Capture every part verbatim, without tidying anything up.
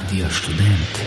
Radia Študent.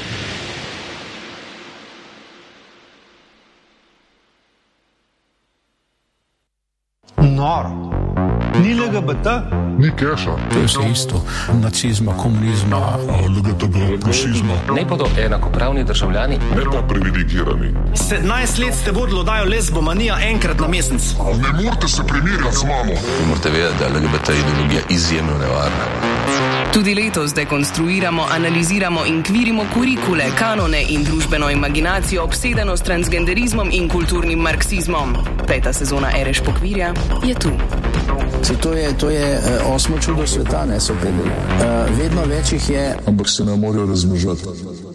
Noro. Ni L G B T? Ni keša. To je vse isto. Nacizma, komunizma, L G T B, rasizma. Ne bodo enakopravni državljani. Ne pa privilegirani. sedemnajst let ste vodili oddajo Lesbomanija enkrat na mesec. Ne morete se primerjati z mamo. Morate vedeti, da je L G B T ideologija izjemno nevarna. Tudi letos dekonstruiramo, analiziramo in kvirimo kurikule, kanone in družbeno imaginacijo obsedeno s transgenderizmom in kulturnim marksizmom. Peta sezona Ereš pokvirja je tu. To je, to je uh, osmo čudo sveta, ne so predeli. Uh, vedno več jih je, ampak se ne morajo razmnožati.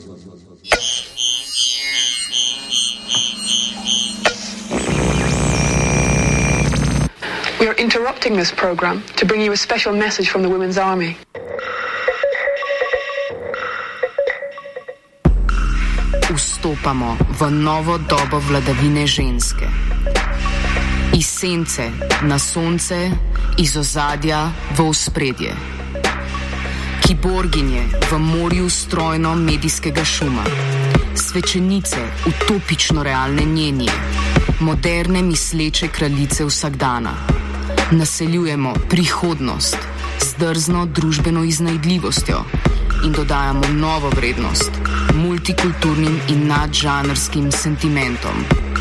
We are interrupting this program to bring you a special message from the Women's Army. Vstopamo v novo dobo vladavine ženske. Iz sence na sonce, iz ozadja v ospredje. Kiborginje v morju strojno medijskega šuma. Svečenice utopično realne njenje. Moderne misleče kraljice vsakdana. Naseljujemo prihodnost z drzno družbeno iznajdljivostjo in dodajamo novo vrednost multikulturnim in nadžanrskim sentimentom.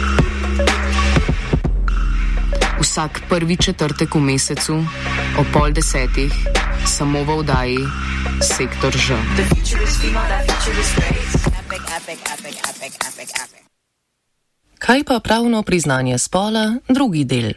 Vsak prvi četrtek v mesecu, o pol desetih, samo v oddaji Sektor Ž. Kaj pa pravno priznanje spola, drugi del?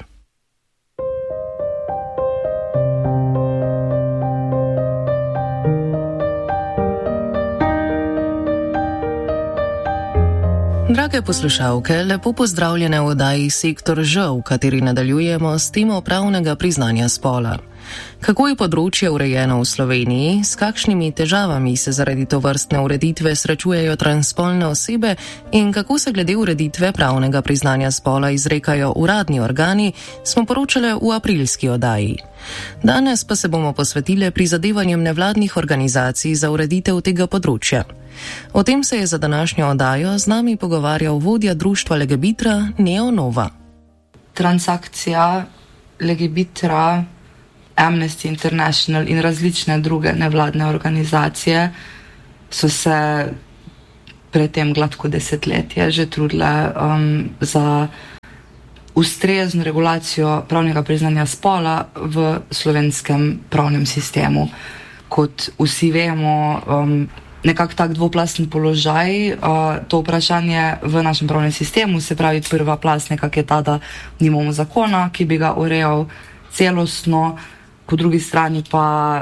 Drage poslušalke, lepo pozdravljene v oddaji Sektor Ž, v kateri nadaljujemo s temo pravnega priznanja spola. Kako je področje urejeno v Sloveniji, s kakšnimi težavami se zaradi tovrstne ureditve srečujejo transspolne osebe in kako se glede ureditve pravnega priznanja spola izrekajo uradni organi, smo poročale v aprilski oddaji. Danes pa se bomo posvetile prizadevanjem nevladnih organizacij za ureditev tega področja. O tem se je za današnjo oddajo z nami pogovarjal vodja društva Legebitra Neo Nova. Transakcija Legebitra, Amnesty International in različne druge nevladne organizacije so se pred tem gladko desetletje že trudile um, za ustrezno regulacijo pravnega priznanja spola v slovenskem pravnem sistemu. Kot vsi vemo, um, nekak tak dvoplasten položaj, uh, to vprašanje v našem pravnem sistemu, se pravi prva plast nekak je ta, da nimamo zakona, ki bi ga urejal celostno, po drugi strani pa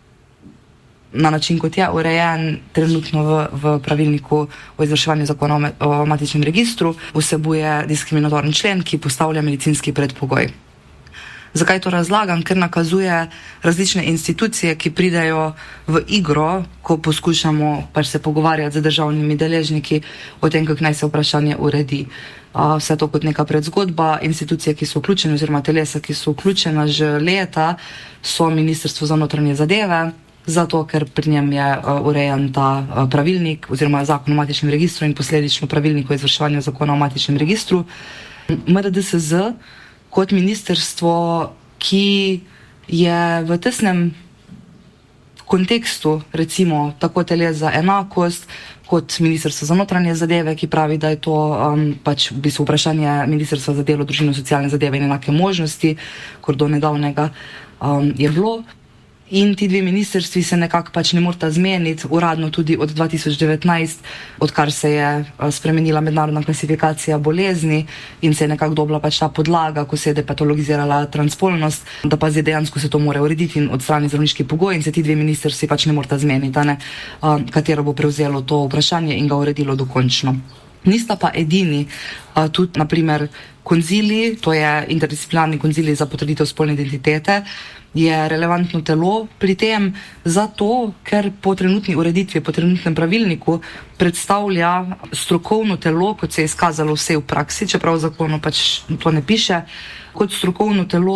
na način, kot je urejen trenutno v, v pravilniku o izvrševanju zakona o matičnem registru, vsebuje diskriminatorni člen, ki postavlja medicinski predpogoj. Zakaj to razlagam? Ker nakazuje različne institucije, ki pridejo v igro, ko poskušamo pač se pogovarjati z državnimi deležniki o tem, kako naj se vprašanje uredi. Vse to kot neka predzgodba. Institucije, ki so vključene, oziroma telesa, ki so vključena že leta, so Ministrstvo za notranje zadeve, zato ker pri njem je urejen ta pravilnik oziroma zakon o matičnem registru in posledično pravilnik o izvrševanju zakona o matičnem registru. M R D S Z kot ministrstvo, ki je v tesnem kontekstu, recimo tako teles za enakost, kot Ministrstvo za notranje zadeve, ki pravi, da je to um, pač v bistvu vprašanje Ministrstva za delo, družino, socialne zadeve in enake možnosti, kot do nedavnega um, je bilo. In ti dve ministrstvi se nekako pač ne morata zmeniti, uradno tudi od dva tisoč devetnajst, odkar se je spremenila mednarodna klasifikacija bolezni in se je nekako dobila pač ta podlaga, ko se je depatologizirala transspolnost, da pa zdaj dejansko se to mora urediti in odstraniti zdravniški pogoj in se ti dve ministrstvi pač ne morata zmeniti, ne, katero bo prevzelo to vprašanje in ga uredilo dokončno. Nista pa edini, tudi naprimer konzili, to je interdisciplinarni konzili za potrditev spolne identitete, je relevantno telo pri tem zato, ker po trenutni ureditvi, po trenutnem pravilniku predstavlja strokovno telo, kot se je izkazalo vse v praksi, čeprav v zakonu pač to ne piše, kot strokovno telo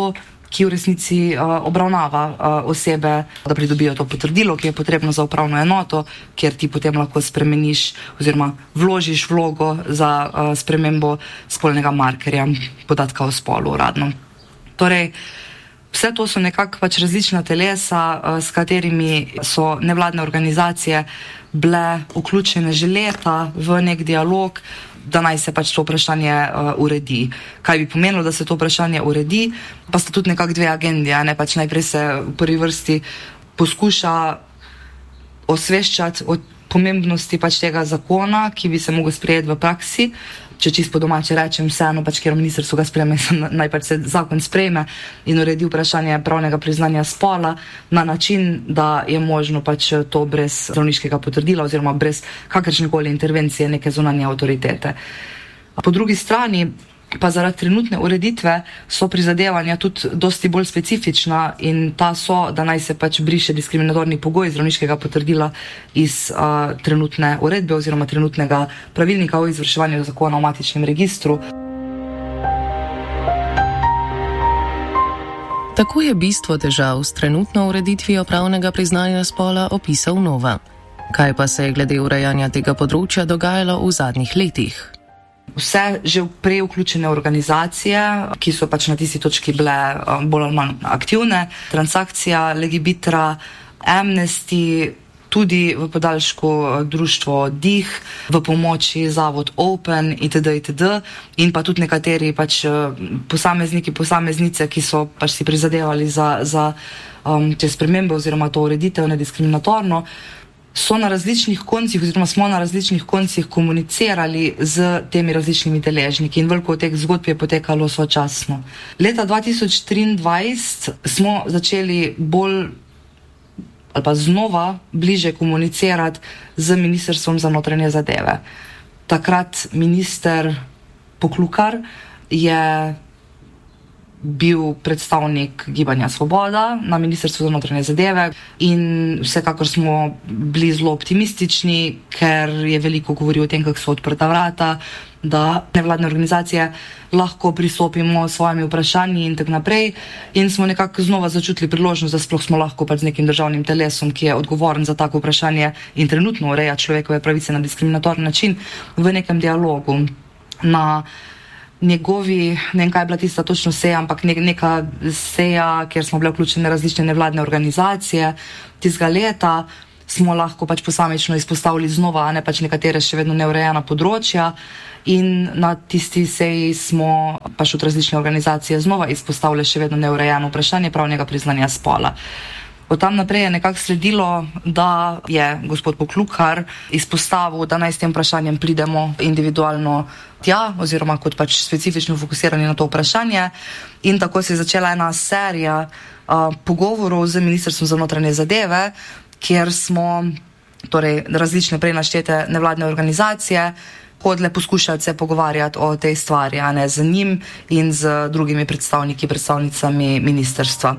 ki v resnici uh, obravnava uh, osebe, da pridobijo to potrdilo, ki je potrebno za upravno enoto, kjer ti potem lahko spremeniš oziroma vložiš vlogo za uh, spremembo spolnega markerja, podatka o spolu uradno. Torej, vse to so nekako pač različna telesa, uh, s katerimi so nevladne organizacije bile vključene že leta v nek dialog, da naj se pač to vprašanje uh, uredi. Kaj bi pomenilo, da se to vprašanje uredi, pa sta tudi nekako dve agendi, ne? Pač najprej se v prvi vrsti poskuša osveščati o pomembnosti pač tega zakona, ki bi se mogel sprejeti v praksi, če čisto po domače rečem, vseeno pač, ker ministrstvo ga sprejme, naj pač se zakon sprejme in uredi vprašanje pravnega priznanja spola na način, da je možno pač to brez zdravniškega potrdila oziroma brez kakršnekoli intervencije neke zunanje avtoritete. Po drugi strani pa zaradi trenutne ureditve so prizadevanja tudi dosti bolj specifična in ta so, da naj se pač briše diskriminatorni pogoj zdravniškega potrdila iz uh, trenutne uredbe oziroma trenutnega pravilnika o izvrševanju zakona o matičnem registru. Tako je bistvo težav s trenutno ureditvijo pravnega priznanja spola opisal Nova. Kaj pa se je glede urejanja tega področja dogajalo v zadnjih letih? Vse že prej vključene organizacije, ki so pač na tisti točki bile bolj ali manj aktivne, Transakcija, Legibitra, Amnesty, tudi v podaljšku društvo Dih, v pomoči zavod Open itd. itd. In pa tudi nekateri pač posamezniki, posameznice, ki so pač si prizadevali za, za um, te spremembe oziroma to ureditev nediskriminatorno, so na različnih koncih oziroma smo na različnih koncih komunicirali z temi različnimi deležniki in veliko teh zgodb je potekalo sočasno. Leta dva tisoč triindvajset smo začeli bolj ali pa znova bliže komunicirati z Ministrstvom za notranje zadeve. Takrat minister Poklukar je bil predstavnik Gibanja Svoboda na Ministrstvu za notranje zadeve in vsekakor smo bili zelo optimistični, ker je veliko govoril o tem, kako so odprta vrata, da nevladne organizacije lahko pristopimo s svojimi vprašanji in tako naprej. In smo nekako znova začutili priložnost, da sploh smo lahko pač z nekim državnim telesom, ki je odgovoren za tako vprašanje in trenutno ureja človekove pravice na diskriminatorni način, v nekem dialogu. Na njegovi, ne vem kaj je bila tista točno seja, ampak ne, neka seja, kjer smo bile vključene različne nevladne organizacije, tistega leta smo lahko pač posamično izpostavili znova, a ne pač nekatere še vedno neurejena področja in na tisti seji smo pač od različne organizacije znova izpostavili še vedno neurejeno vprašanje pravnega priznanja spola. Od tam naprej je nekako sledilo, da je gospod Poklukar izpostavil, da naj s tem vprašanjem pridemo individualno tja, oziroma kot pač specifično fokusirani na to vprašanje. In tako se je začela ena serija uh, pogovorov z Ministrstvom za notranje zadeve, kjer smo torej, različne prej naštete nevladne organizacije hodile poskušati se pogovarjati o tej stvari, a ne z njim in z drugimi predstavniki, predstavnicami ministrstva.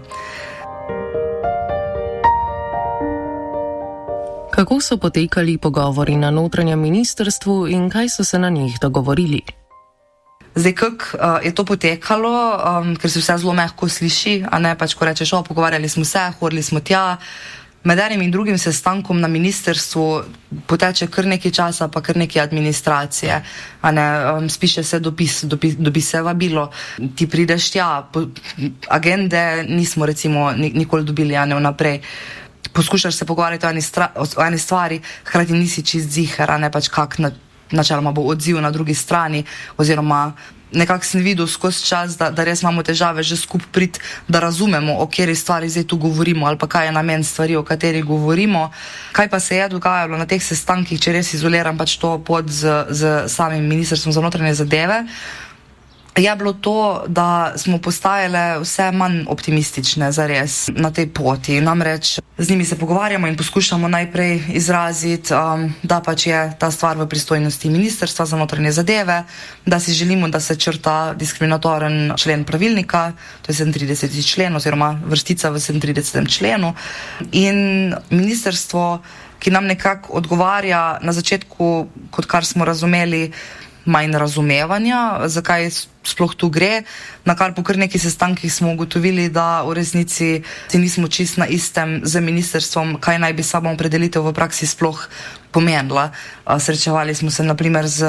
Kako so potekali pogovori na notranjem ministrstvu in kaj so se na njih dogovorili? Zdaj, kako uh, je to potekalo, um, ker se vse zelo mehko sliši, a ne pač, ko rečeš, o, pogovarjali smo se, hodili smo tja. Med enim in drugim sestankom na ministrstvu poteče kar nekaj časa, pa kar nekaj administracije. A ne, um, spiše se dopis, dobi, dobi se vabilo, ti prideš tja, po, agende nismo recimo nikoli dobili, a ne vnaprej. Poskušaš se pogovarjati o eni, stra, o eni stvari, hkrati nisi čist ziher, a ne pač kak na, načeloma bo odziv na drugi strani, oziroma nekako sem videl skozi čas, da, da res imamo težave že skup priti, da razumemo, o kateri stvari zdaj tu govorimo ali pa kaj je namen stvari, o kateri govorimo. Kaj pa se je dogajalo na teh sestankih, če res izoliram pač to pod z, z samim Ministrstvom za notranje zadeve, je bilo to, da smo postajale vse manj optimistične zares na tej poti. Namreč z njimi se pogovarjamo in poskušamo najprej izraziti, um, da pač je ta stvar v pristojnosti Ministrstva za notranje zadeve, da si želimo, da se črta diskriminatoren člen pravilnika, to je sedemintrideseti člen oziroma vrstica v sedemintridesetem členu. In ministrstvo, ki nam nekako odgovarja na začetku, kot kar smo razumeli, manj razumevanja, zakaj sploh tu gre, na kar po kar nekaj sestankih smo ugotovili, da v resnici si nismo čist na istem z ministrstvom, kaj naj bi samo opredelitev v praksi sploh pomenila. Srečevali smo se naprimer z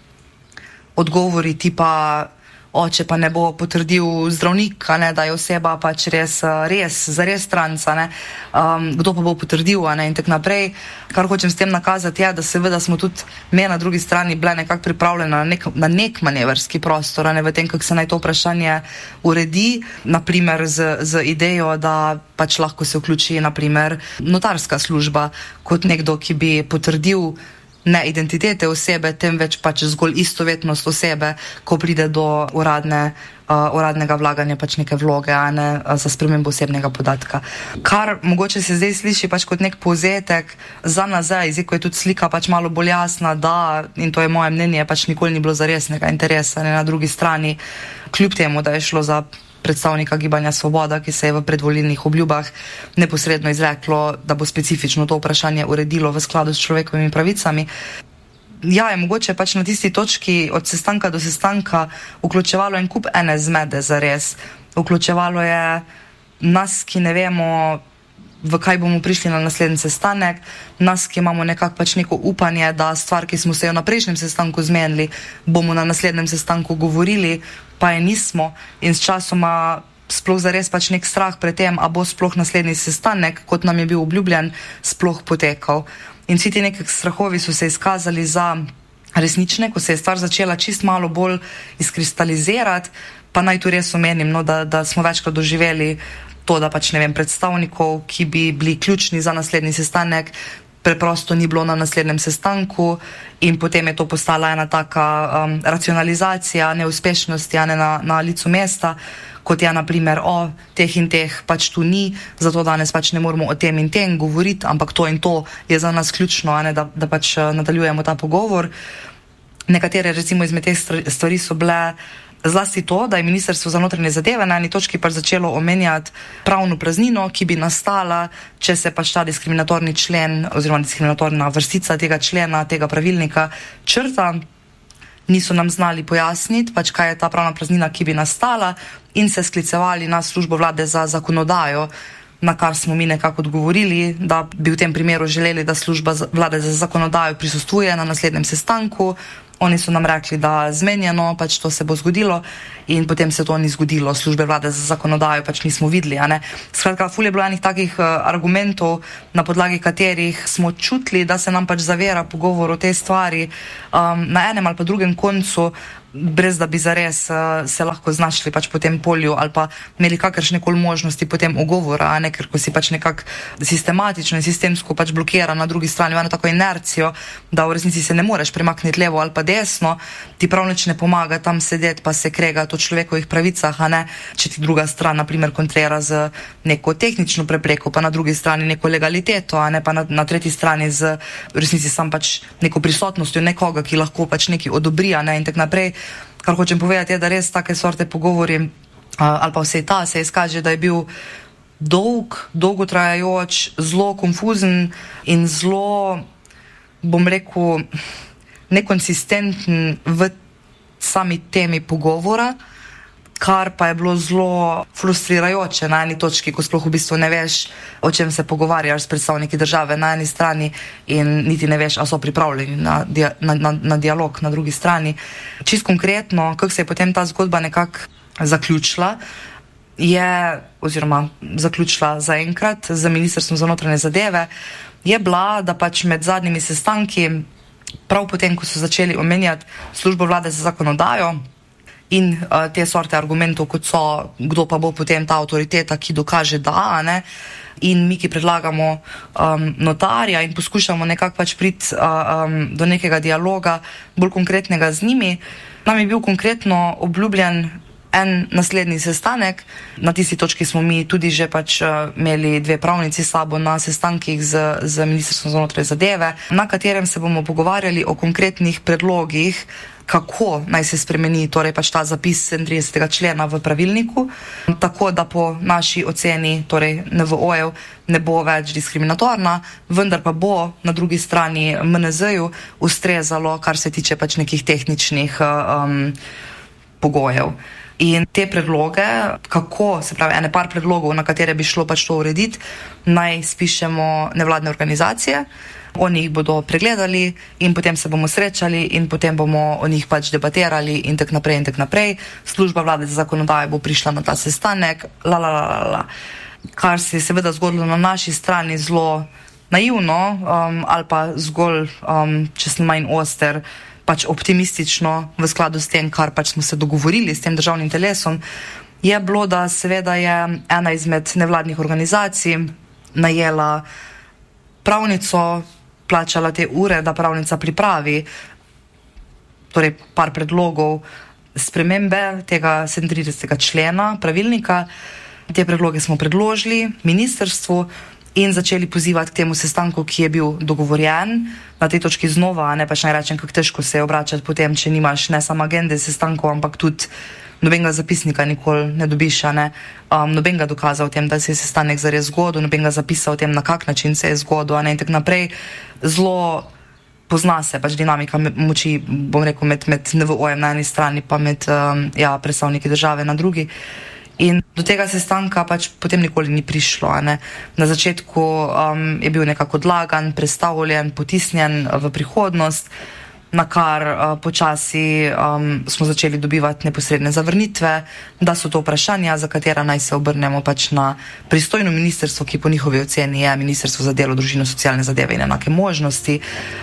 odgovori tipa, oče pa ne bo potrdil zdravnika, ne, da je oseba pač res, res, zares tranca, ne, um, kdo pa bo potrdil, ne, in tak naprej. Kar hočem s tem nakazati je, da seveda smo tudi me na drugi strani bile nekako pripravljene na nek, na nek manevrski prostor, ne, v tem, kako se naj to vprašanje uredi, naprimer z, z idejo, da pač lahko se vključi naprimer notarska služba kot nekdo, ki bi potrdil ne identitete osebe, temveč pač zgolj istovetnost osebe, ko pride do uradne, uh, uradnega vlaganja pač neke vloge, a ne uh, za spremembo osebnega podatka. Kar mogoče se zdaj sliši pač kot nek povzetek za nazaj, zdaj ko je tudi slika pač malo bolj jasna, da, in to je moje mnenje, pač nikoli ni bilo zaresnega interesa, ne, na drugi strani, kljub temu, da je šlo za predstavnika Gibanja Svoboda, ki se je v predvolilnih obljubah neposredno izreklo, da bo specifično to vprašanje uredilo v skladu s človekovimi pravicami. Ja, je mogoče pač na tisti točki od sestanka do sestanka vključevalo en kup ene zmede zares. Vključevalo je nas, ki ne vemo, v kaj bomo prišli na naslednji sestanek, nas, ki imamo nekako pač neko upanje, da stvar, ki smo se jo na prejšnjem sestanku zmenili, bomo na naslednjem sestanku govorili, pa je nismo, in s časoma sploh zares pač nek strah pred tem, a bo sploh naslednji sestanek, kot nam je bil obljubljen, sploh potekal. In vsi ti nekak strahovi so se izkazali za resnične, ko se je stvar začela čist malo bolj izkristalizirati, pa naj tu res omenim, no, da, da smo večkrat doživeli to, da pač, ne vem, predstavnikov, ki bi bili ključni za naslednji sestanek, preprosto ni bilo na naslednjem sestanku in potem je to postala ena taka um, racionalizacija neuspešnosti, a ne na, na licu mesta, kot je naprimer, o, teh in teh pač tu ni, zato danes pač ne moramo o tem in tem govoriti, ampak to in to je za nas ključno, a ne, da, da pač nadaljujemo ta pogovor. Nekatere recimo izmed teh stvari so bile zlasti to, da je Ministrstvo za notranje zadeve na eni točki pač začelo omenjati pravno praznino, ki bi nastala, če se pač ta diskriminatorni člen oziroma diskriminatorna vrstica tega člena, tega pravilnika črta. Niso nam znali pojasniti, pač kaj je ta pravna praznina, ki bi nastala, in se sklicevali na službo vlade za zakonodajo, na kar smo mi nekako odgovorili, da bi v tem primeru želeli, da služba vlade za zakonodajo prisostvuje na naslednjem sestanku. Oni so nam rekli, da zmenjeno, pač to se bo zgodilo, in potem se to ni zgodilo. Službe vlade za zakonodajo pač nismo videli, a ne. Skratka, ful je bilo enih takih uh, argumentov, na podlagi katerih smo čutili, da se nam pač zavera pogovor o tej stvari um, na enem ali pa drugem koncu, brez da bi zares uh, se lahko znašli pač po tem polju ali pa imeli kakršne koli možnosti potem ugovora, a ne, ker ko si pač nekako sistematično in sistemsko pač blokira na drugi strani eno tako inercijo, da v resnici se ne moreš premakniti levo ali pa desno, ti prav nič ne pomaga tam sedeti pa se kregati o človekovih pravicah, a ne, če ti druga stran na primer kontrira z neko tehnično prepreko, pa na drugi strani neko legaliteto, a ne, pa na, na tretji strani z v resnici sam pač neko prisotnostjo nekoga, ki lahko pač nekaj odobri, a ne, in tak naprej. Kar hočem povedati je, da res take sorte pogovori, ali pa vse ta, se izkaže, da je bil dolg, dolgotrajajoč, zelo konfuzen in zelo, bom rekel, nekonsistenten v sami temi pogovora, kar pa je bilo zelo frustrirajoče na eni točki, ko sploh v bistvu ne veš, o čem se pogovarjaš s predstavniki države na eni strani in niti ne veš, a so pripravljeni na, dia, na, na, na dialog na drugi strani. Čist konkretno, kako se je potem ta zgodba nekako zaključila, je, oziroma zaključila zaenkrat z Ministrstvom za notranje zadeve, je bila, da pač med zadnjimi sestanki, prav potem, ko so začeli omenjati službo vlade za zakonodajo, in uh, te sorte argumentov, kot so, kdo pa bo potem ta avtoriteta, ki dokaže da, ne, in mi, ki predlagamo um, notarja in poskušamo nekako pač priti uh, um, do nekega dialoga, bolj konkretnega z njimi. Nam je bil konkretno obljubljen en naslednji sestanek. Na tisti točki smo mi tudi že pač imeli dve pravnici sabo na sestankih z, z Ministrstvom za notranje zadeve, na katerem se bomo pogovarjali o konkretnih predlogih, kako naj se spremeni torej pač ta zapis sedemintridesetega člena v pravilniku, tako da po naši oceni, torej N V O-jev, ne bo več diskriminatorna, vendar pa bo na drugi strani M N Z-ju ustrezalo, kar se tiče pač nekih tehničnih um, pogojev. In te predloge, kako, se pravi, ene par predlogov, na katere bi šlo pač to urediti, naj spišemo nevladne organizacije, oni jih bodo pregledali in potem se bomo srečali in potem bomo o njih pač debatirali in tak naprej in tak naprej. Služba vlade za zakonodajo bo prišla na ta sestanek, la la la la la. Kar se je seveda zgodilo na naši strani zelo naivno um, ali pa zgolj, um, če sem manj oster, pač optimistično v skladu s tem, kar pač smo se dogovorili s tem državnim telesom, je bilo, da seveda je ena izmed nevladnih organizacij najela pravnico, plačala te ure, da pravnica pripravi torej par predlogov spremembe tega sedemintridesetega člena pravilnika. Te predloge smo predložili ministrstvu in začeli pozivati k temu sestanku, ki je bil dogovorjen. Na tej točki znova, ne pač naj rečem, kako težko se je obračati potem, če nimaš ne samo agende sestankov, ampak tudi nobenega zapisnika nikoli ne dobiš, ne? Um, nobenega dokaza o tem, da se je sestanek zares zgodil, nobenega zapisa o tem, na kak način se je zgodil, ne? In tak naprej. Zelo pozna se pač dinamika moči, bom rekel, med, med N V O-jem na eni strani pa med um, ja, predstavniki države na drugi. In do tega sestanka pač potem nikoli ni prišlo. Ne? Na začetku um, je bil nekako odlagan, prestavljen, potisnjen v prihodnost, na kar uh, počasi um, smo začeli dobivati neposredne zavrnitve, da so to vprašanja, za katera naj se obrnemo pač na pristojno ministrstvo, ki po njihovi oceni je Ministrstvo za delo, družino, socialne zadeve in enake možnosti.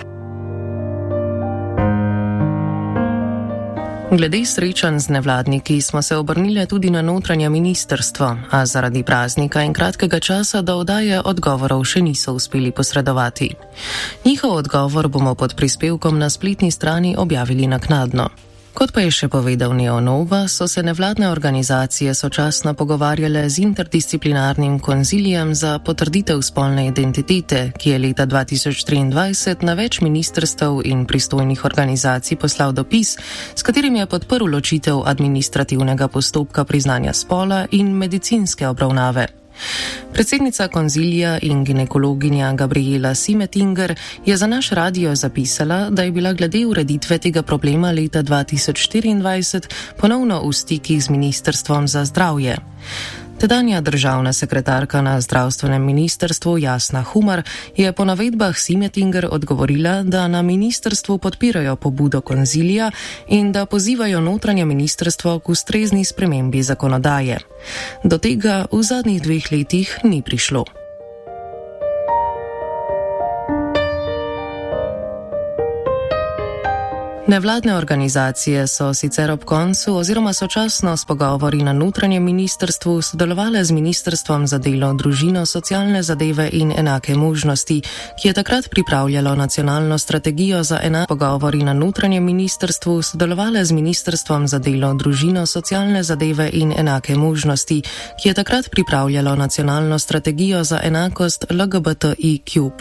Glede srečanj z nevladniki smo se obrnili tudi na notranje ministrstvo, a zaradi praznika in kratkega časa do oddaje odgovorov še niso uspeli posredovati. Njihov odgovor bomo pod prispevkom na spletni strani objavili naknadno. Kot pa je še povedal Neonova, so se nevladne organizacije sočasno pogovarjale z interdisciplinarnim konzilijem za potrditev spolne identitete, ki je leta dva tisoč triindvajset na več ministrstev in pristojnih organizacij poslal dopis, s katerim je podprl ločitev administrativnega postopka priznanja spola in medicinske obravnave. Predsednica konzilija in ginekologinja Gabriela Simetinger je za naš radio zapisala, da je bila glede ureditve tega problema leta dva tisoč štiriindvajset ponovno v stikih z Ministrstvom za zdravje. Tedanja državna sekretarka na zdravstvenem ministrstvu Jasna Humar je po navedbah Simetinger odgovorila, da na ministrstvu podpirajo pobudo konzilija in da pozivajo notranje ministrstvo k ustrezni spremembi zakonodaje. Do tega v zadnjih dveh letih ni prišlo. Nevladne organizacije so sicer ob koncu oziroma sočasno s pogovori na notranjem ministrstvu sodelovale z Ministrstvom za delo, družino, socialne zadeve in enake možnosti, ki je takrat pripravljalo nacionalno strategijo za enake pogovori na notranjem ministrstvu sodelovale z Ministrstvom za delo, družino, socialne zadeve in enake možnosti, ki je takrat pripravljalo nacionalno strategijo za enakost L G B T I Q.